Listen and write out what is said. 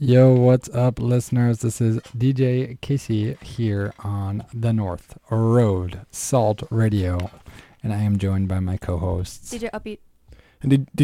Yo, what's up, listeners? This is DJ Casey here on the North Road Salt Radio, and I am joined by my co-hosts. DJ Upbeat. And